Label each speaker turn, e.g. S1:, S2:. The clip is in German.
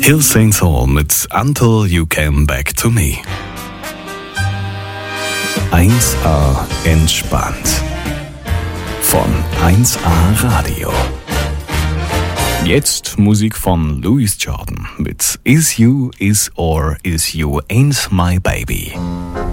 S1: Hill St. Saul mit Until You Came Back to Me. 1A entspannt. Von 1A Radio. Jetzt Musik von Louis Jordan mit Is You, Is or Is You Ain't My Baby.